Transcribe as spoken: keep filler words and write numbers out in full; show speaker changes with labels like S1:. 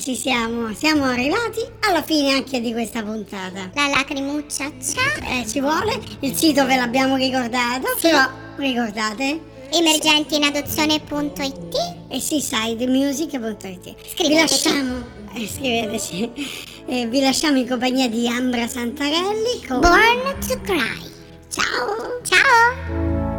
S1: ci siamo, siamo arrivati alla fine anche di questa puntata.
S2: La lacrimuccia c'è.
S1: Eh, ci vuole, il sito ve l'abbiamo ricordato,
S2: Sì.
S1: però ricordate?
S2: Emergentinadozione punto it.
S1: E seasidemusic punto it. Vi
S2: Scriveteci.
S1: lasciamo, eh, scriveteci, eh, vi lasciamo in compagnia di Ambra Santarelli con
S2: Born to Cry.
S1: Ciao!
S2: Ciao.